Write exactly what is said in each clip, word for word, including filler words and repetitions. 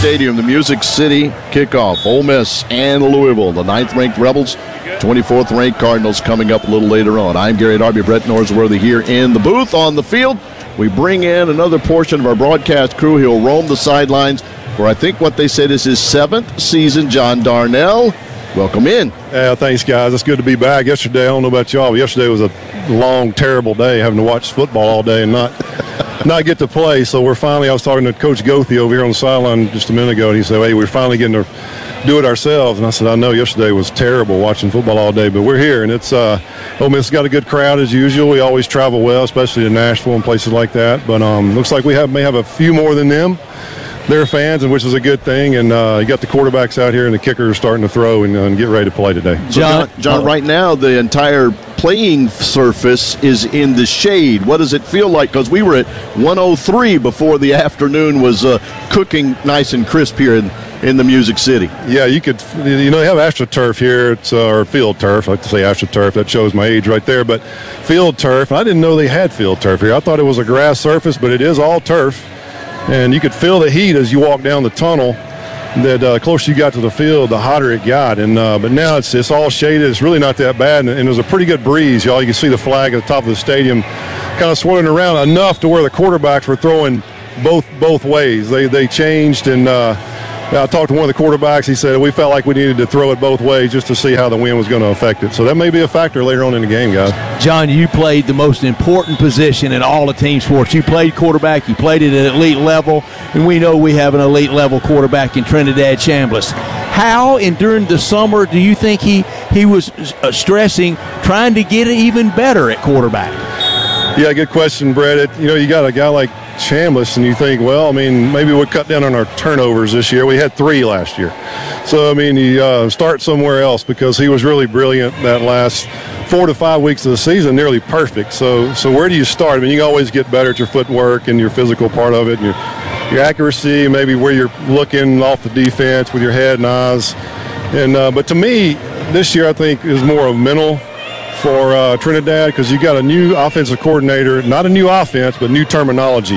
Stadium, the Music City kickoff. Ole Miss and Louisville, the ninth-ranked Rebels, twenty-fourth-ranked Cardinals coming up a little later on. I'm Gary Darby, Brett Norsworthy here in the booth. On the field, we bring in another portion of our broadcast crew. He'll roam the sidelines for, I think what they said is his seventh season. John Darnell, welcome in. Yeah, thanks, guys. It's good to be back. Yesterday, I don't know about y'all, but yesterday was a long, terrible day, having to watch football all day and not not get to play. So we're finally, I was talking to Coach Goethe over here on the sideline just a minute ago, and he said, hey, we're finally getting to do it ourselves. And I said, I know yesterday was terrible watching football all day, but we're here. And it's, uh, Ole Miss got a good crowd as usual. We always travel well, especially to Nashville and places like that. But um, looks like we have may have a few more than them. They're fans, and which is a good thing. And uh, you got the quarterbacks out here, and the kicker is starting to throw and, uh, and get ready to play today. John, John, right now the entire playing surface is in the shade. What does it feel like? Because we were at one oh three before the afternoon was uh, cooking nice and crisp here in, in the Music City. Yeah, you could, you know, they have AstroTurf here. It's uh, or field turf. I like to say AstroTurf. That shows my age right there. But field turf. I didn't know they had field turf here. I thought it was a grass surface, but it is all turf. And you could feel the heat as you walk down the tunnel. That uh, closer you got to the field, the hotter it got. And uh, but now it's it's all shaded. It's really not that bad. And, and there's a pretty good breeze, y'all. You can see the flag at the top of the stadium, kind of swirling around enough to where the quarterbacks were throwing both both ways. They they changed, and uh, I talked to one of the quarterbacks. He said we felt like we needed to throw it both ways just to see how the wind was going to affect it. So that may be a factor later on in the game, guys. John, you played the most important position in all of team sports. You played quarterback. You played at an elite level, and we know we have an elite level quarterback in Trinidad Chambliss. How and during the summer do you think he he was uh, stressing trying to get even better at quarterback? Yeah, good question, Brett. It, you know, you got a guy like Chambliss, and you think, well, I mean, maybe we'll cut down on our turnovers this year. We had three last year. So, I mean, you uh, start somewhere else because he was really brilliant that last four to five weeks of the season, nearly perfect. So, so where do you start? I mean, you can always get better at your footwork and your physical part of it, and your, your accuracy, maybe where you're looking off the defense with your head and eyes. And uh, but to me, this year I think is more of mental for uh, Trinidad, because you got a new offensive coordinator, not a new offense, but new terminology.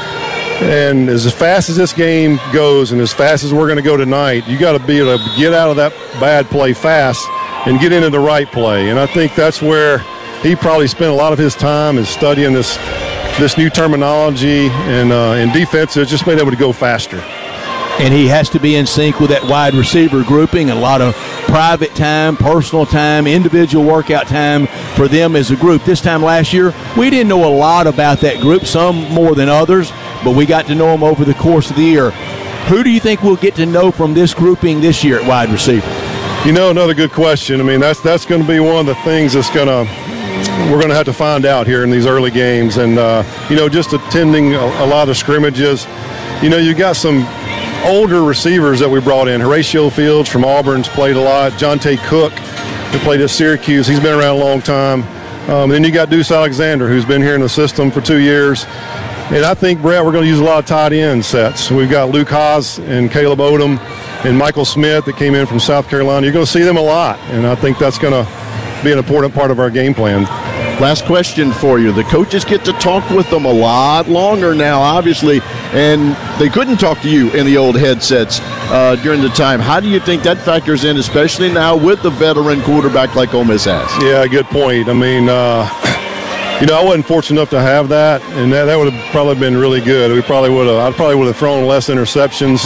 And as fast as this game goes and as fast as we're going to go tonight, you got to be able to get out of that bad play fast and get into the right play. And I think that's where he probably spent a lot of his time is studying this this new terminology, and uh, in defense, it's just been able to go faster. And he has to be in sync with that wide receiver grouping, a lot of private time, personal time, individual workout time for them as a group. This time last year, we didn't know a lot about that group, some more than others, but we got to know them over the course of the year. Who do you think we'll get to know from this grouping this year at wide receiver? You know, another good question. I mean, that's that's going to be one of the things that's going to we're going to have to find out here in these early games. And, uh, you know, just attending a, a lot of scrimmages, you know, you got some older receivers that we brought in. Horatio Fields from Auburn's played a lot. Jonte Cook, who played at Syracuse, he's been around a long time. Um, then you got Deuce Alexander, who's been here in the system for two years. And I think, Brett, we're going to use a lot of tight end sets. We've got Luke Haas and Caleb Odom and Michael Smith that came in from South Carolina. You're going to see them a lot, and I think that's going to be an important part of our game plan. Last question for you. The coaches get to talk with them a lot longer now, obviously, and they couldn't talk to you in the old headsets uh, during the time. How do you think that factors in, especially now with the veteran quarterback like Ole Miss has? Yeah, good point. I mean, uh, you know, I wasn't fortunate enough to have that, and that, that would have probably been really good. We probably would have. I probably would have thrown less interceptions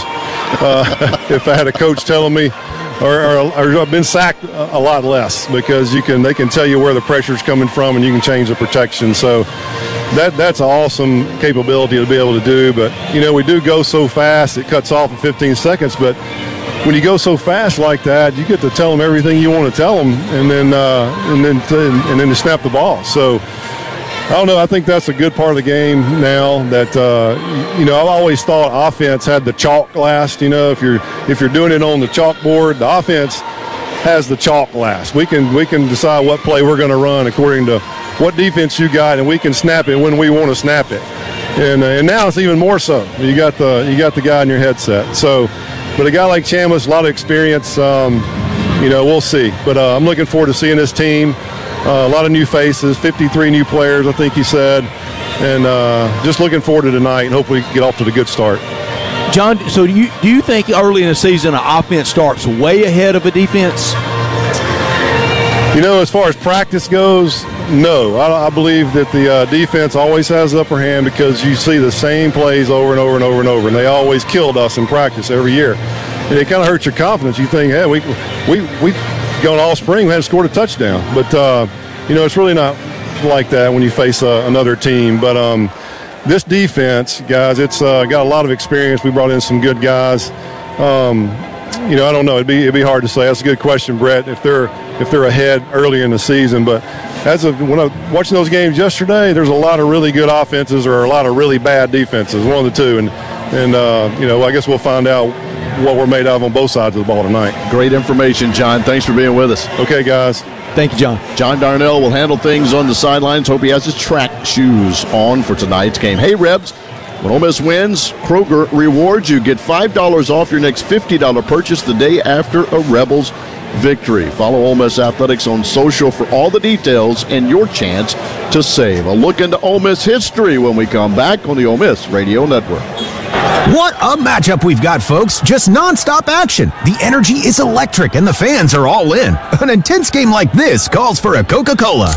uh, if I had a coach telling me. Or, or, or I've been sacked a lot less, because you can they can tell you where the pressure's coming from, and you can change the protection. So that that's an awesome capability to be able to do. But, you know, we do go so fast, it cuts off in fifteen seconds. But when you go so fast like that, you get to tell them everything you want to tell them, and then uh, and then to, and then to snap the ball. So I don't know. I think that's a good part of the game now. That uh, you know, I've always thought offense had the chalk last. You know, if you're if you're doing it on the chalkboard, the offense has the chalk last. We can we can decide what play we're going to run according to what defense you got, and we can snap it when we want to snap it. And uh, and now it's even more so. You got the you got the guy in your headset. So, but a guy like Chambliss, a lot of experience. Um, you know, we'll see. But uh, I'm looking forward to seeing this team. Uh, a lot of new faces, fifty-three new players, I think he said. And uh, just looking forward to tonight, and hopefully get off to a good start. John, so do you do you think early in the season an offense starts way ahead of a defense? You know, as far as practice goes, no. I, I believe that the uh, defense always has the upper hand because you see the same plays over and over and over and over, and they always killed us in practice every year. And it kind of hurts your confidence. You think, hey, we we we gone all spring, we haven't scored a touchdown. But, uh, you know, it's really not like that when you face uh, another team. But um, this defense, guys, it's uh, got a lot of experience. We brought in some good guys. Um, you know, I don't know. It'd be it'd be hard to say. That's a good question, Brett. If they're if they're ahead early in the season, but as of when I was watching those games yesterday, there's a lot of really good offenses or a lot of really bad defenses, one of the two, and and uh, you know, I guess we'll find out what we're made of on both sides of the ball tonight. Great information, John. Thanks for being with us. Okay, guys. Thank you, John. John Darnell will handle things on the sidelines. Hope he has his track shoes on for tonight's game. Hey, Rebs. When Ole Miss wins, Kroger rewards you. Get five dollars off your next fifty dollars purchase the day after a Rebels victory. Follow Ole Miss Athletics on social for all the details and your chance to save. A look into Ole Miss history when we come back on the Ole Miss Radio Network. What a matchup we've got, folks. Just nonstop action. The energy is electric and the fans are all in. An intense game like this calls for a Coca-Cola.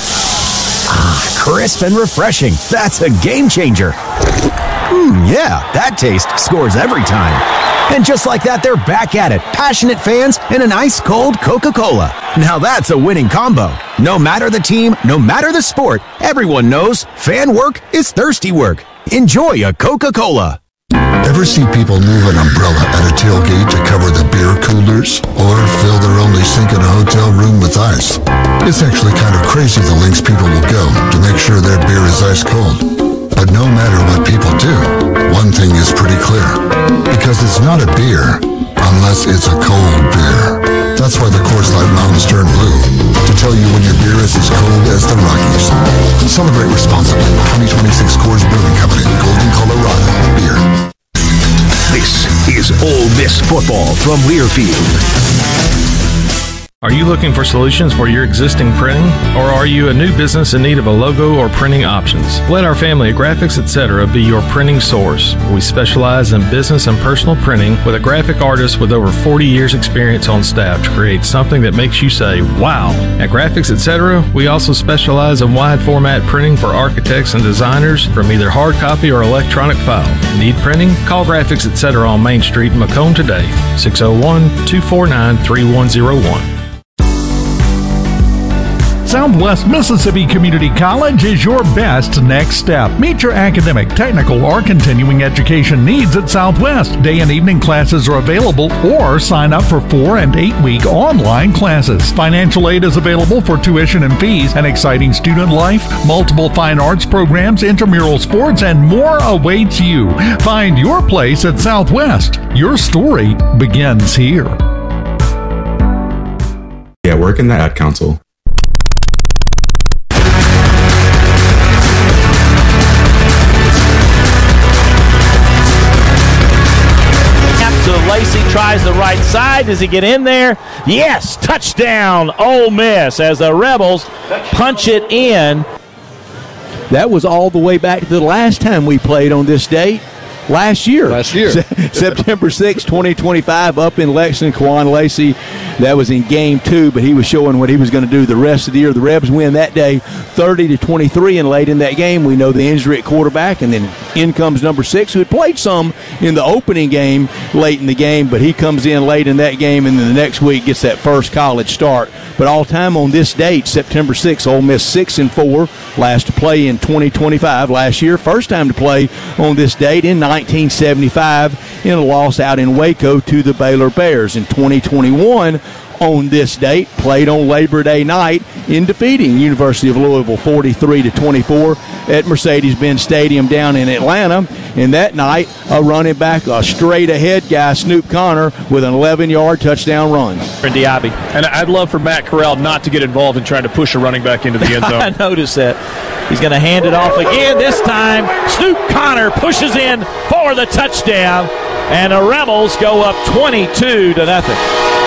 Ah, crisp and refreshing. That's a game changer. Mmm, yeah, that taste scores every time. And just like that, they're back at it. Passionate fans and an ice-cold Coca-Cola. Now that's a winning combo. No matter the team, no matter the sport, everyone knows fan work is thirsty work. Enjoy a Coca-Cola. Ever see people move an umbrella at a tailgate to cover the beer coolers? Or fill their only sink in a hotel room with ice? It's actually kind of crazy the lengths people will go to make sure their beer is ice cold. But no matter what people do, one thing is pretty clear. Because it's not a beer unless it's a cold beer. That's why the Coors Light Mountains turn blue. To tell you when your beer is as cold as the Rockies. Celebrate responsibly. twenty twenty-six Coors Brewing Company, Golden, Colorado. Beer. This is Ole Miss football from Learfield. Are you looking for solutions for your existing printing? Or are you a new business in need of a logo or printing options? Let our family of Graphics Etc. be your printing source. We specialize in business and personal printing with a graphic artist with over forty years experience on staff to create something that makes you say, wow. At Graphics Etc., we also specialize in wide format printing for architects and designers from either hard copy or electronic file. Need printing? Call Graphics Etc. on Main Street in Macomb today, six oh one, two four nine, three one oh one. Southwest Mississippi Community College is your best next step. Meet your academic, technical, or continuing education needs at Southwest. Day and evening classes are available, or sign up for four and eight week online classes. Financial aid is available for tuition and fees, an exciting student life, multiple fine arts programs, intramural sports, and more awaits you. Find your place at Southwest. Your story begins here. Yeah, work in the ad council. Lacey tries the right side. Does he get in there? Yes, touchdown, Ole Miss, as the Rebels punch it in. That was all the way back to the last time we played on this date. Last year. Last year. September sixth, twenty twenty-five, up in Lexington. Quan Lacey, that was in game two, but he was showing what he was going to do the rest of the year. The Rebs win that day thirty to twenty-three, and late in that game, we know the injury at quarterback, and then in comes number six, who had played some in the opening game late in the game, but he comes in late in that game, and then the next week gets that first college start. But all time on this date, September sixth, Ole Miss six and four, last to play in twenty twenty-five last year, first time to play on this date in nineteen seventy-five in a loss out in Waco to the Baylor Bears. In twenty twenty-one, on this date, played on Labor Day night in defeating University of Louisville forty-three to twenty-four at Mercedes-Benz Stadium down in Atlanta. And that night, a running back, a straight-ahead guy, Snoop Connor, with an eleven-yard touchdown run. Diaby. And I'd love for Matt Corral not to get involved in trying to push a running back into the end zone. I noticed that. He's going to hand it off again. This time, Snoop Connor pushes in for the touchdown, and the Rebels go up twenty-two to nothing.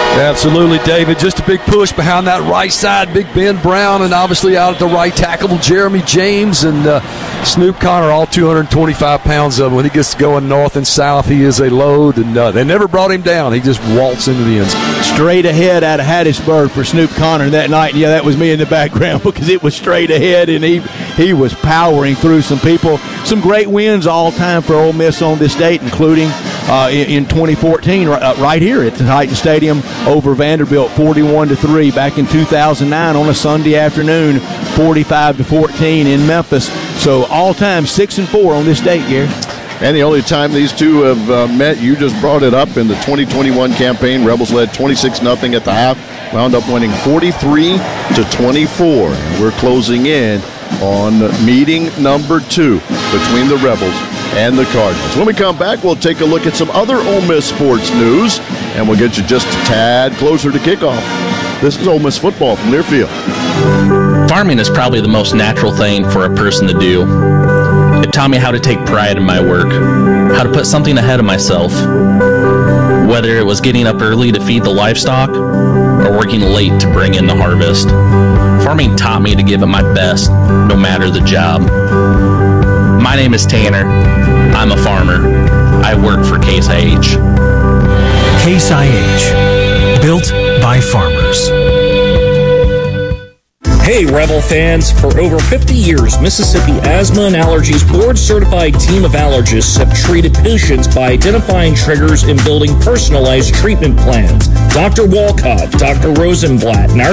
Absolutely, David. Just a big push behind that right side. Big Ben Brown, and obviously out at the right tackle, Jeremy James and uh, Snoop Connor, all two hundred twenty-five pounds of him. When he gets going north and south, he is a load, and uh, they never brought him down. He just waltzed into the end zone. Straight ahead out of Hattiesburg for Snoop Connor that night. And yeah, that was me in the background because it was straight ahead, and he he was powering through some people. Some great wins all time for Ole Miss on this date, including uh, in, in twenty fourteen right, uh, right here at the Titan Stadium over Vanderbilt, forty-one to three. Back in two thousand nine on a Sunday afternoon, forty-five to fourteen in Memphis. So all time six and four on this date, Gary. And the only time these two have uh, met, you just brought it up in the twenty twenty-one campaign. Rebels led twenty-six nothing at the half, wound up winning forty-three to twenty-four. And we're closing in on meeting number two between the Rebels and the Cardinals. When we come back, we'll take a look at some other Ole Miss sports news, and we'll get you just a tad closer to kickoff. This is Ole Miss football from Learfield. Farming is probably the most natural thing for a person to do. It taught me how to take pride in my work, how to put something ahead of myself, whether it was getting up early to feed the livestock or working late to bring in the harvest. Farming taught me to give it my best, no matter the job. My name is Tanner. I'm a farmer. I work for Case I H. Case I H, built by farmers. Hey, Rebel fans. For over fifty years, Mississippi Asthma and Allergies board-certified team of allergists have treated patients by identifying triggers and building personalized treatment plans. Doctor Walcott, Doctor Rosenblatt, and our